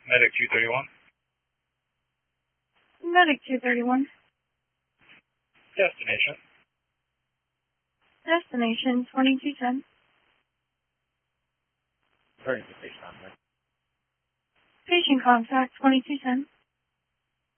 Medic 231. Medic 231. Destination. Destination 2210. Returning to patient on. Patient contact 2210.